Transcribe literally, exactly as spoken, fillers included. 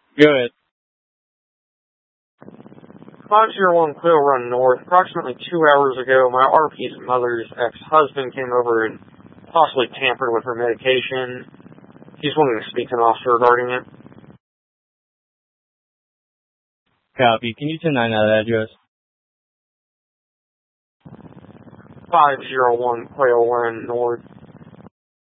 Good. five zero one Quill Run North. Approximately two hours ago, my R P's mother's ex-husband came over and possibly tampered with her medication. He's wanting to speak to an officer regarding it. Copy. Can you ten nine that address? five zero one Quail Run North.